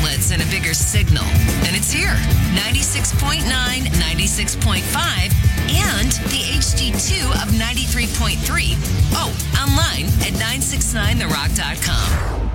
outlets and a bigger signal. And it's here. 96.9, 96.5, and the HD2 of 93.3. Oh, online at 969therock.com.